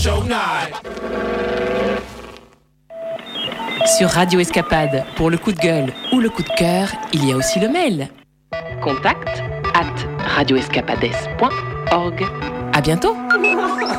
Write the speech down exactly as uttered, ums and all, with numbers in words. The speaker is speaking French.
Sur Radio Escapade, pour le coup de gueule ou le coup de cœur, il y a aussi le mail. Contact at radioescapades point org. À bientôt.